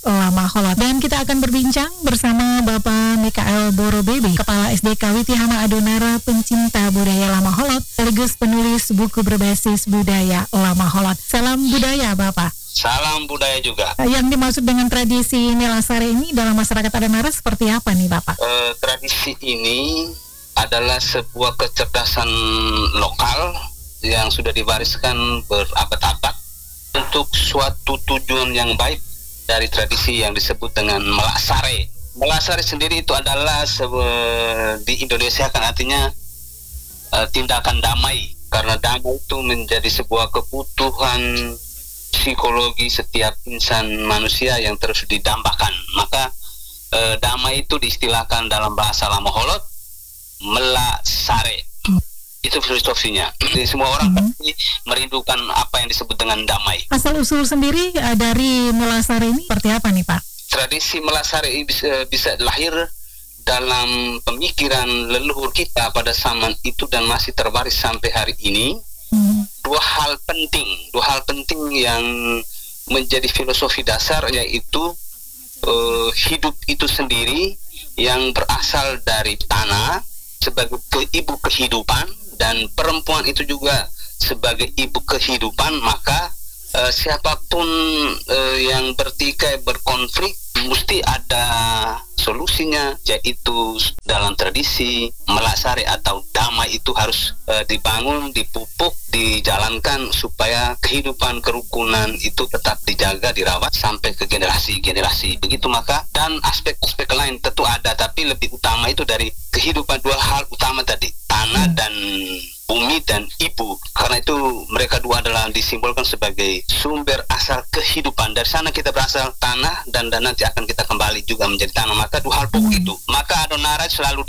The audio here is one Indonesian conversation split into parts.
Lama Holot. Dan kita akan berbincang bersama Bapak Mikael Borobebe, Kepala SDK Witihama Adonara, pencinta budaya Lama Holot, sekaligus penulis buku berbasis budaya Lama Holot. Salam budaya, Bapak. Salam budaya juga. Yang dimaksud dengan tradisi Melasari ini dalam masyarakat Adonara seperti apa nih, Bapak? Tradisi ini adalah sebuah kecerdasan lokal yang sudah diwariskan berabad-abad untuk suatu tujuan yang baik dari tradisi yang disebut dengan Melasari. Melasari sendiri itu adalah di Indonesia kan artinya tindakan damai, karena damai itu menjadi sebuah kebutuhan psikologi setiap insan manusia yang terus didambakan. Maka damai itu diistilahkan dalam bahasa Lama Holot Melasari. Itu filosofinya. Jadi semua orang pasti merindukan apa yang disebut dengan damai. Asal usul sendiri dari Melasari ini seperti apa nih, Pak? Tradisi Melasari bisa lahir dalam pemikiran leluhur kita pada zaman itu dan masih terbaris sampai hari ini. Dua hal penting yang menjadi filosofi dasar, yaitu hidup itu sendiri yang berasal dari tanah sebagai ibu kehidupan, dan perempuan itu juga sebagai ibu kehidupan. Maka siapapun yang bertikai, berkonflik, mesti ada solusinya, yaitu dalam tradisi Melasari atau damai itu harus dibangun, dipupuk, dijalankan supaya kehidupan kerukunan itu tetap dijaga, dirawat sampai ke generasi-generasi. Begitu. Maka dan aspek-aspek lain tentu ada, tapi lebih utama itu dari kehidupan, dua hal utama tadi, tanah dan bumi dan ibu. Karena itu mereka dua adalah disimbolkan sebagai sumber asal kehidupan. Dari sana kita berasal, tanah, dan nanti akan kita kembali juga menjadi tanah. Maka dua hal pokok itu. Maka Adonara selalu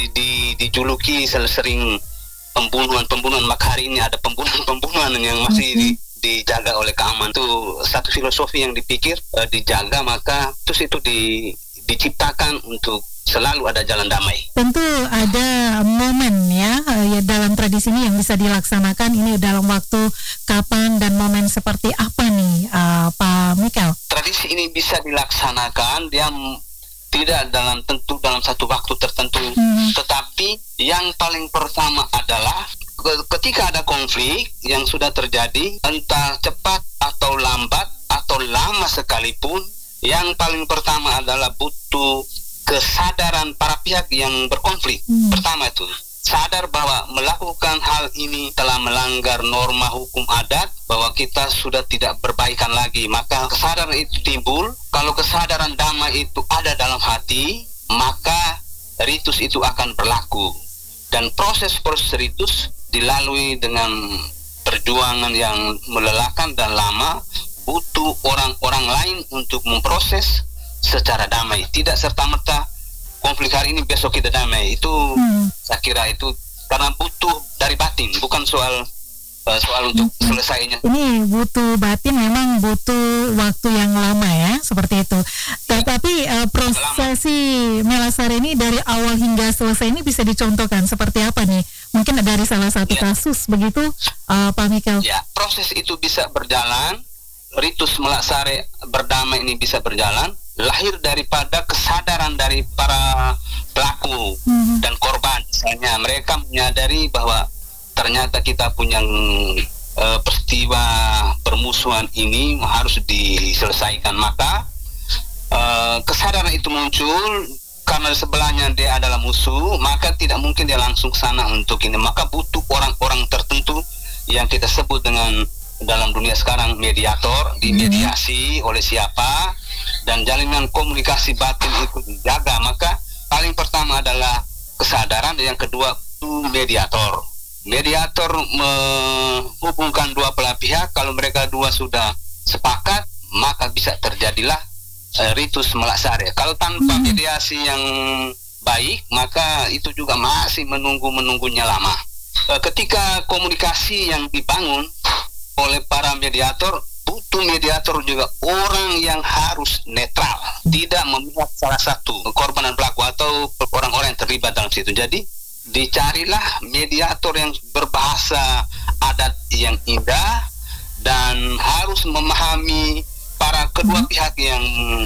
dijuluki sering pembunuhan. Maka hari ini ada pembunuhan yang masih dijaga oleh keamanan. Itu satu filosofi yang dipikir, dijaga. Maka terus itu diciptakan untuk selalu ada jalan damai. Tentu ada momen ya dalam tradisi ini yang bisa dilaksanakan. Ini dalam waktu kapan dan momen seperti apa nih, Pak Mikael? Tradisi ini bisa dilaksanakan, dia tidak dalam satu waktu tertentu, tetapi yang paling pertama adalah ketika ada konflik yang sudah terjadi, entah cepat atau lambat atau lama sekalipun, yang paling pertama adalah butuh kesadaran para pihak yang berkonflik. Pertama itu sadar bahwa melakukan hal ini telah melanggar norma hukum adat, bahwa kita sudah tidak berbaikan lagi. Maka kesadaran itu timbul. Kalau kesadaran damai itu ada dalam hati, maka ritus itu akan berlaku. Dan proses ritus dilalui dengan perjuangan yang melelahkan dan lama, butuh orang-orang lain untuk memproses secara damai. Tidak serta-merta konflik hari ini besok kita damai. Itu saya kira itu karena butuh dari batin, bukan soal untuk selesainya. Ini butuh batin, memang butuh waktu yang lama ya, seperti itu. Tetapi prosesi Melasari ini dari awal hingga selesai ini bisa dicontohkan seperti apa nih? Mungkin dari salah satu kasus begitu, Pak Mikael. Ya, proses itu bisa berjalan. Ritus Melasari berdamai ini bisa berjalan, lahir daripada kesadaran dari para pelaku dan korban. Misalnya mereka menyadari bahwa ternyata kita punya peristiwa permusuhan ini harus diselesaikan. Maka kesadaran itu muncul karena sebelahnya dia adalah musuh, maka tidak mungkin dia langsung sana untuk ini. Maka butuh orang-orang tertentu yang kita sebut dengan dalam dunia sekarang mediator, dimediasi oleh siapa, dan jalinan komunikasi batin itu dijaga. Maka paling pertama adalah kesadaran, dan yang kedua itu mediator. Mediator menghubungkan dua belah pihak. Kalau mereka dua sudah sepakat, maka bisa terjadilah ritus Melasari. Kalau tanpa mediasi yang baik, maka itu juga masih menunggunya lama. Ketika komunikasi yang dibangun oleh para mediator, butuh mediator juga orang yang harus netral, tidak memihak salah satu korban dan pelaku atau orang-orang yang terlibat dalam situ. Jadi dicarilah mediator yang berbahasa adat yang indah dan harus memahami para kedua pihak yang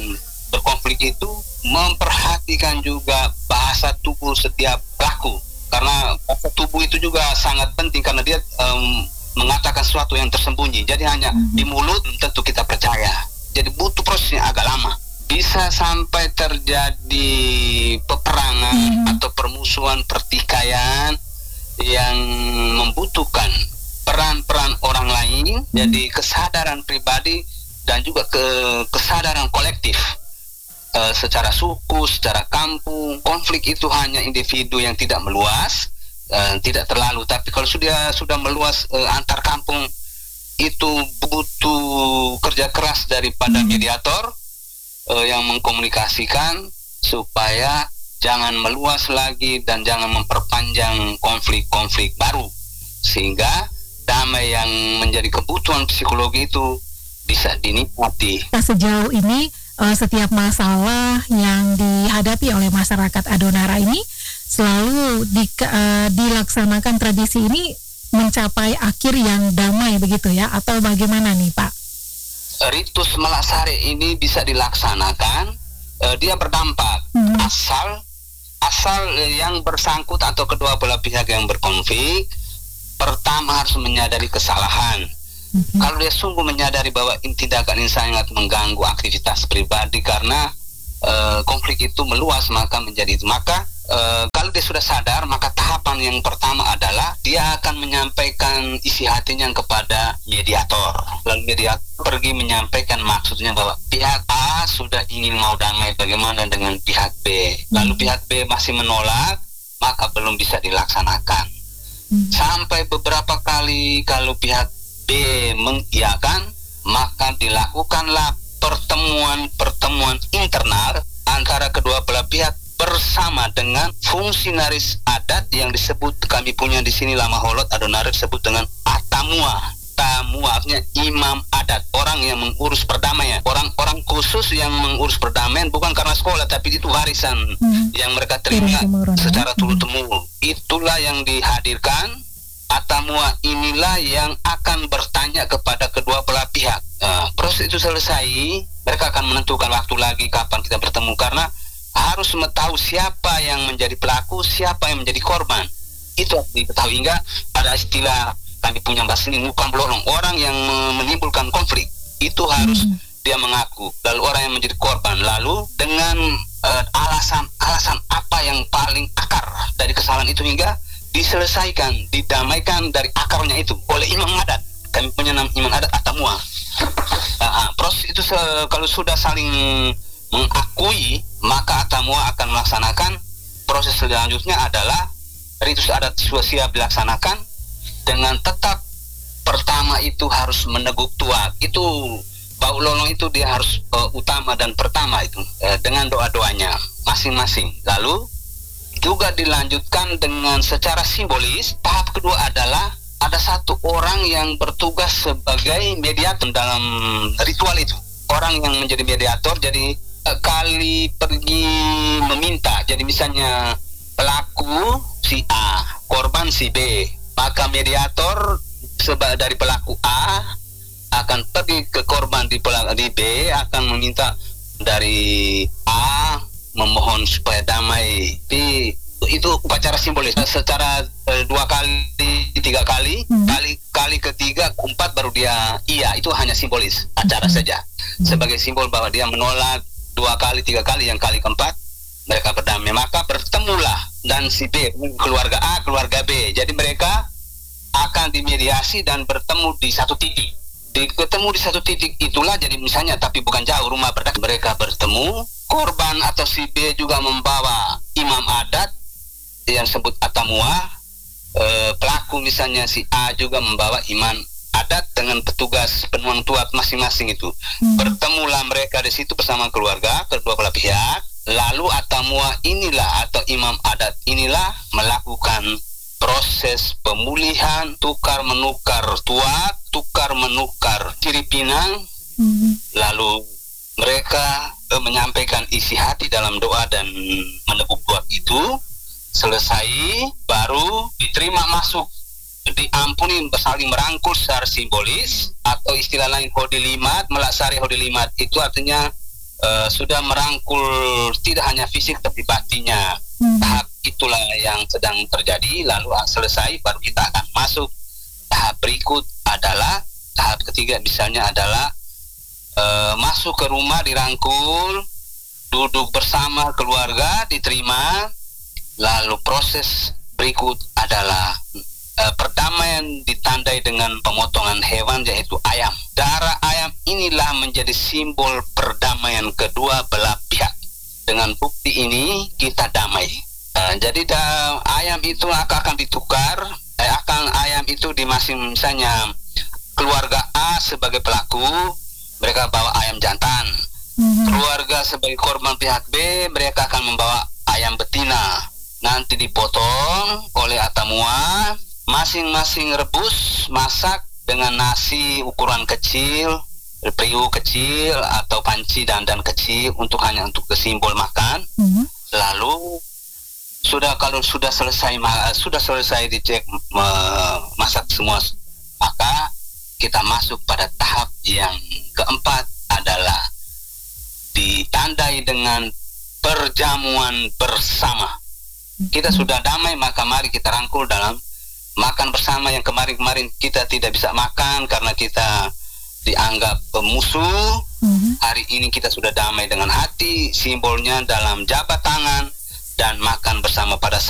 berkonflik itu memperhatikan juga bahasa tubuh setiap pelaku, karena bahasa tubuh itu juga sangat penting karena dia mengatakan sesuatu yang tersembunyi. Jadi hanya di mulut tentu kita percaya. Jadi butuh prosesnya agak lama. Bisa sampai terjadi peperangan atau permusuhan, pertikaian yang membutuhkan peran-peran orang lain. Jadi kesadaran pribadi dan juga kesadaran kolektif. Secara suku, secara kampung, konflik itu hanya individu yang tidak meluas, tidak terlalu. Tapi kalau sudah meluas antar kampung, itu butuh kerja keras daripada mediator yang mengkomunikasikan supaya jangan meluas lagi dan jangan memperpanjang konflik-konflik baru, sehingga damai yang menjadi kebutuhan psikologi itu bisa dinikmati. Sejauh ini setiap masalah yang dihadapi oleh masyarakat Adonara ini selalu dilaksanakan tradisi ini mencapai akhir yang damai begitu ya, atau bagaimana nih Pak? Ritus Melasare ini bisa dilaksanakan, dia berdampak asal yang bersangkut atau kedua belah pihak yang berkonflik pertama harus menyadari kesalahan. Kalau dia sungguh menyadari bahwa tindakan ini sangat mengganggu aktivitas pribadi karena konflik itu meluas, maka kalau dia sudah sadar, maka tahapan yang pertama adalah dia akan menyampaikan isi hatinya kepada mediator. Lalu mediator pergi menyampaikan maksudnya bahwa pihak A sudah ingin mau damai, bagaimana dengan pihak B. Lalu pihak B masih menolak, maka belum bisa dilaksanakan. Sampai beberapa kali kalau pihak B mengiyakan, maka dilakukanlah pertemuan internal antara kedua belah pihak bersama dengan fungsionaris adat yang disebut, kami punya di sini Lama Holot Adonara disebut dengan Atamua. Tamua artinya imam adat, orang yang mengurus perdamaian, orang khusus yang mengurus perdamaian, bukan karena sekolah tapi itu warisan yang mereka terima secara turun-temurun. Itulah yang dihadirkan. Atamua inilah yang akan bertanya kepada kedua belah pihak. Proses itu selesai, mereka akan menentukan waktu lagi kapan kita bertemu, karena harus tahu siapa yang menjadi pelaku, siapa yang menjadi korban. Itu harus diketahui, hingga ada istilah kami punya bahasa ini ngukam belolong, orang yang menimbulkan konflik itu harus dia mengaku, lalu orang yang menjadi korban, lalu dengan alasan apa yang paling akar dari kesalahan itu hingga diselesaikan, didamaikan dari akarnya itu oleh imam adat. Kami punya nama imam adat Atamua. Proses itu kalau sudah saling mengakui, maka Atamua akan melaksanakan proses selanjutnya adalah ritus adat sudah siap dilaksanakan dengan tetap pertama itu harus meneguk tuak. Itu bau lolong itu dia harus utama dan pertama itu dengan doa-doanya masing-masing. Lalu juga dilanjutkan dengan secara simbolis. Tahap kedua adalah ada satu orang yang bertugas sebagai mediator dalam ritual itu. Orang yang menjadi mediator, jadi kali pergi meminta, jadi misalnya pelaku si A, korban si B, maka mediator dari pelaku A akan pergi ke korban di B, akan meminta dari A memohon supaya damai. Itu upacara simbolis secara 2 kali 3 kali, kali ketiga keempat baru dia iya, itu hanya simbolis acara saja sebagai simbol bahwa dia menolak 2 kali 3 kali, yang kali keempat mereka berdamai. Maka bertemulah dan si B, keluarga A keluarga B, jadi mereka akan dimediasi dan bertemu di satu titik. Ketemu di satu titik itulah, jadi misalnya tapi bukan jauh rumah berdekat, mereka bertemu. Korban atau si B juga membawa imam adat yang disebut Atamua. Pelaku misalnya si A juga membawa imam adat dengan petugas penuang tuak masing-masing itu. Bertemulah mereka di situ bersama keluarga kedua belah pihak. Lalu Atamua inilah atau imam adat inilah melakukan proses pemulihan, tukar menukar tuak, tukar menukar ciri pinang. Lalu mereka menyampaikan isi hati dalam doa dan meneguk tuak itu. Selesai baru diterima masuk, diampuni, saling merangkul secara simbolis, atau istilah lain hodilimat. Melasari hodilimat itu artinya sudah merangkul tidak hanya fisik tapi batinnya. Tahap itulah yang sedang terjadi. Lalu selesai baru kita akan masuk tahap berikut adalah tahap ketiga, misalnya adalah masuk ke rumah, dirangkul, duduk bersama keluarga, diterima. Lalu proses berikut adalah perdamaian ditandai dengan pemotongan hewan, yaitu ayam. Darah ayam inilah menjadi simbol perdamaian kedua belah pihak. Dengan bukti ini kita damai. Jadi ayam itu akan ditukar. Ayam itu di misalnya keluarga A sebagai pelaku, mereka bawa ayam jantan. Keluarga sebagai korban pihak B, mereka akan membawa ayam betina. Nanti dipotong oleh atamua, masing-masing rebus, masak dengan nasi ukuran kecil, periuk kecil atau panci dan kecil hanya untuk simbol makan. Lalu kalau sudah selesai dicek masak semua, maka kita masuk pada tahap yang keempat adalah ditandai dengan perjamuan bersama. Kita sudah damai, maka mari kita rangkul dalam makan bersama. Yang kemarin kita tidak bisa makan karena kita dianggap musuh. Hari ini kita sudah damai dengan hati, simbolnya dalam jabat tangan dan makan bersama pada